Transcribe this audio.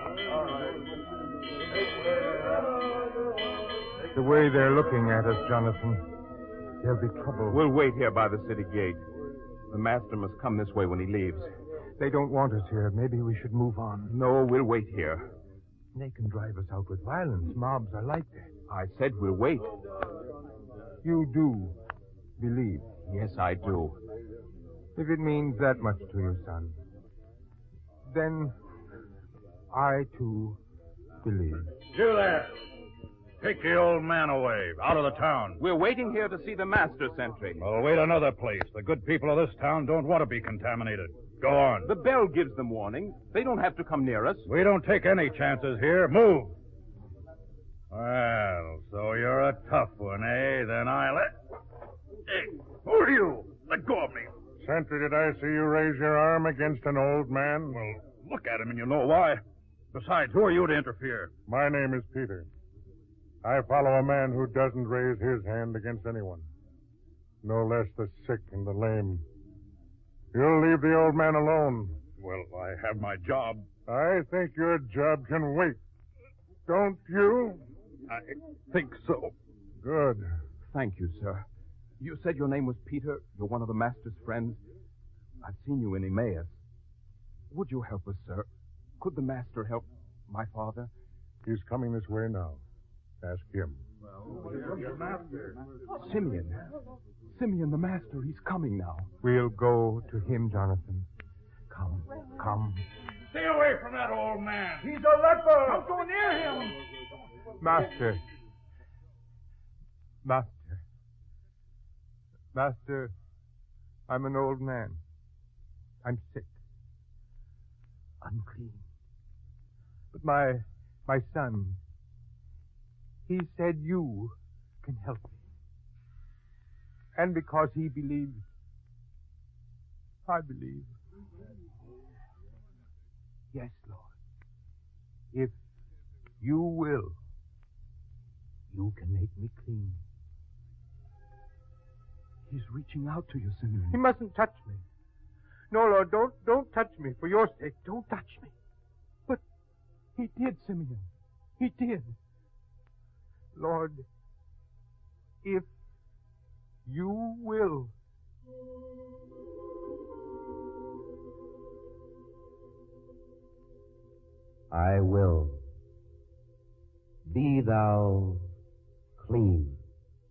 The way they're looking at us, Jonathan, there'll be trouble. We'll wait here by the city gate. The master must come this way when he leaves. They don't want us here. Maybe we should move on. No, we'll wait here. They can drive us out with violence. Mobs are like that. I said we'll wait. You do believe? Yes, I do. If it means that much to you, son, then I, too, believe. You there. Take the old man away, out of the town. We're waiting here to see the master sentry. Well, wait another place. The good people of this town don't want to be contaminated. Go on. The bell gives them warning. They don't have to come near us. We don't take any chances here. Move. Well, so you're a tough one, eh? Then I'll Hey, who are you? Let go of me. Sentry, did I see you raise your arm against an old man? Well, look at him and you'll know why. Besides, who are you to interfere? My name is Peter. I follow a man who doesn't raise his hand against anyone. No less the sick and the lame. You'll leave the old man alone. Well, I have my job. I think your job can wait. Don't you? I think so. Good. Thank you, sir. You said your name was Peter. You're one of the master's friends. I've seen you in Emmaus. Would you help us, sir? Could the master help my father? He's coming this way now. Ask him. Simeon. Simeon, the master. He's coming now. We'll go to him, Jonathan. Come. Stay away from that old man. He's a leper. Don't go near him. Master. Master, I'm an old man. I'm sick. Unclean. But my son, he said you can help me. And because he believes, I believe. Yes, Lord. If you will, you can make me clean. He's reaching out to you, Simeon. He mustn't touch me. No, Lord, don't touch me. For your sake, don't touch me. But he did, Simeon. He did. Lord, if you will. I will. Be thou clean.